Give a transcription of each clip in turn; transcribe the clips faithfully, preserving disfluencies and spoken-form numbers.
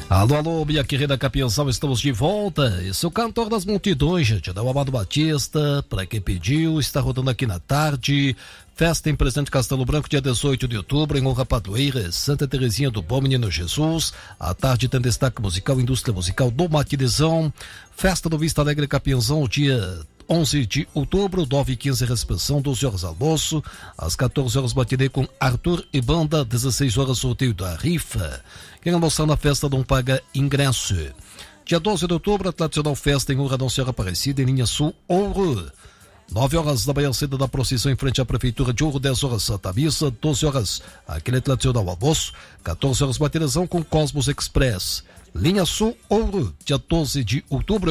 Alô, alô, minha querida campeãozão, estamos de volta. Esse é o cantor das multidões, gente, é o Amado Batista. Para quem pediu, está rodando aqui na tarde. Festa em Presidente Castelo Branco, dia dezoito de outubro, em honra a padroeira Santa Terezinha do Bom Menino Jesus. À tarde tem destaque musical, indústria musical do Matidezão. Festa do Vista Alegre Campeãozão, dia onze de outubro, nove e quinze recepção, doze horas almoço, às quatorze horas matinê com Arthur e banda, dezesseis horas sorteio da rifa. Quem almoçar na festa não paga ingresso. Dia doze de outubro, a tradicional festa em honra da Senhora Aparecida, em linha sul, Ouro. nove horas da manhã cedo da procissão em frente à Prefeitura de Ouro, dez horas Santa Missa, doze horas aquele tradicional almoço, quatorze horas matinezão com Cosmos Express. Linha sul, Ouro, dia doze de outubro.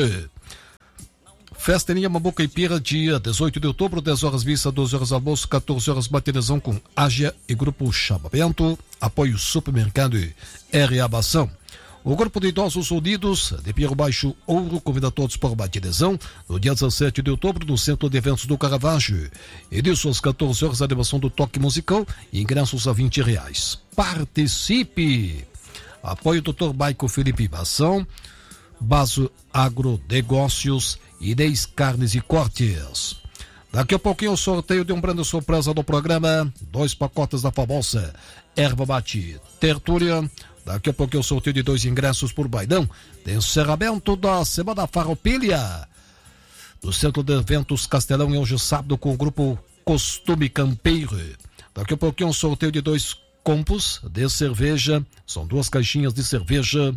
Festa em linha Mamboca e Pira, dia dezoito de outubro, dez horas missa, doze horas almoço, quatorze horas matinezão com Ágia e Grupo Chamamento. Apoio Supermercado R A Bação. O Grupo de Idosos Unidos de Pinheiro Baixo Ouro convida todos para o matinezão no dia dezessete de outubro no Centro de Eventos do Caravaggio. E disso às quatorze horas a animação do toque musical e ingressos a vinte reais. Participe! Apoio doutor Maico Felipe Bação, Baso Agronegócios e Inês Carnes e Cortes. Daqui a pouquinho o sorteio de um brando surpresa do programa, dois pacotes da famosa Erva Mate Tertúlia. Daqui a pouquinho o sorteio de dois ingressos por bailão de encerramento da Semana Farroupilha do Centro de Eventos Castelão, em hoje sábado, com o grupo Costume Campeiro. Daqui a pouquinho o sorteio de dois compos de cerveja, são duas caixinhas de cerveja.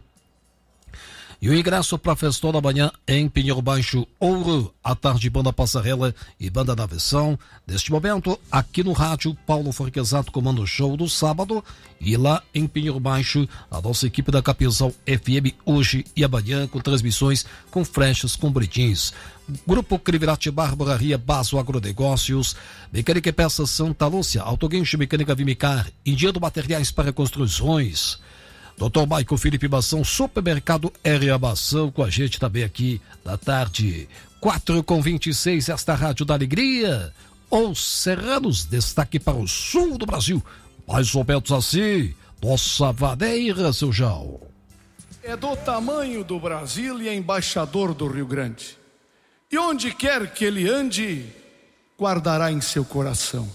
E o ingresso para a festona amanhã em Pinheiro Baixo Ouro, à tarde Banda Passarela e Banda Naveção. Neste momento, aqui no rádio, Paulo Forquesato comanda o show do sábado. E lá em Pinheiro Baixo, a nossa equipe da Capinzal F M hoje e amanhã, com transmissões com flechas, com britins. Grupo Crivirate Barbaria, Baso Agronegócios, Mecânica e Peças Santa Lúcia, Autoguincho Mecânica Vimicar, Indiano Materiais para Construções. doutor Maico Felipe Bação, Supermercado R A Bação, com a gente também aqui da tarde. quatro com vinte e seis, esta Rádio da Alegria. Os serranos, destaque para o sul do Brasil. Mais ou menos assim, nossa vaneira, seu João. É do tamanho do Brasil e é embaixador do Rio Grande. E onde quer que ele ande, guardará em seu coração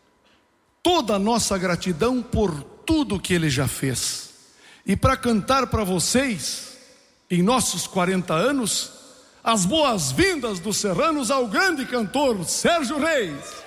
toda a nossa gratidão por tudo que ele já fez. E para cantar para vocês, em nossos quarenta anos, as boas-vindas dos serranos ao grande cantor Sérgio Reis.